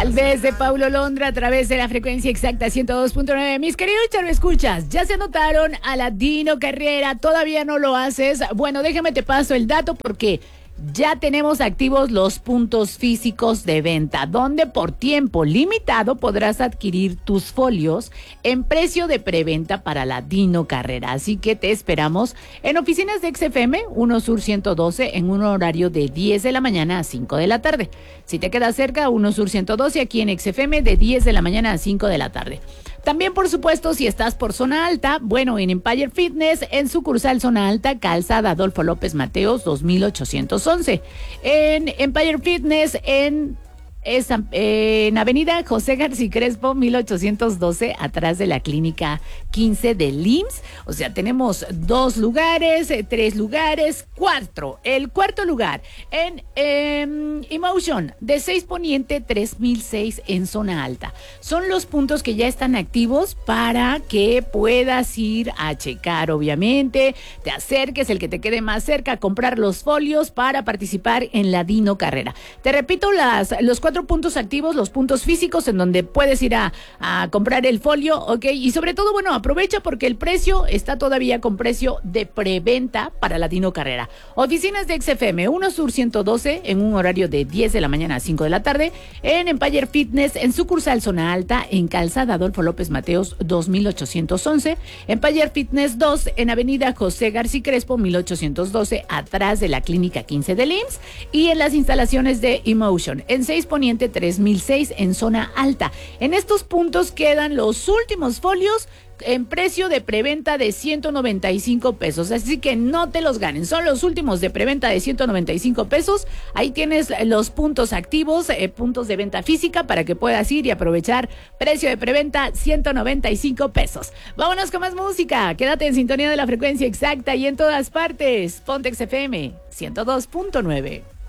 Desde Paulo Londra a través de la frecuencia exacta 102.9. Mis queridos escuchas, ¿ya se anotaron a la Dino Carrera? ¿Todavía no lo haces? Bueno, déjame te paso el dato porque ya tenemos activos los puntos físicos de venta, donde por tiempo limitado podrás adquirir tus folios en precio de preventa para la Dino Carrera. Así que te esperamos en oficinas de XFM, 1 Sur 112, en un horario de 10 de la mañana a 5 de la tarde. Si te quedas cerca, 1 Sur 112, aquí en XFM, de 10 de la mañana a 5 de la tarde. También, por supuesto, si estás por Zona Alta, bueno, en Empire Fitness, en sucursal Zona Alta, calzada Adolfo López Mateos, 2811. En Empire Fitness, en Avenida José García Crespo, 1812, atrás de la clínica 15 del IMSS. O sea, tenemos 2 lugares, 3 lugares, 4. El cuarto lugar en Emotion, de 6 Poniente, 3006 en Zona Alta. Son los puntos que ya están activos para que puedas ir a checar, obviamente, te acerques, el que te quede más cerca, comprar los folios para participar en la Dino Carrera. Te repito, los 4 puntos activos, los puntos físicos en donde puedes ir a comprar el folio, ¿ok? Y sobre todo, bueno, aprovecha porque el precio está todavía con precio de preventa para la Dino Carrera. Oficinas de XFM, 1 Sur 112, en un horario de 10 de la mañana a 5 de la tarde, en Empire Fitness, en sucursal Zona Alta, en calzada Adolfo López Mateos, 2811, Empire Fitness 2, en Avenida José García Crespo, 1812, atrás de la clínica 15 del IMSS, y en las instalaciones de Emotion, en 6 Poniente 3006 en Zona Alta. En estos puntos quedan los últimos folios en precio de preventa de 195 pesos, así que no te los ganen, son los últimos de preventa de 195 pesos, ahí tienes los puntos activos, puntos de venta física para que puedas ir y aprovechar precio de preventa 195 pesos. Vámonos con más música, quédate en sintonía de la frecuencia exacta y en todas partes, Ponte XFM 102.9.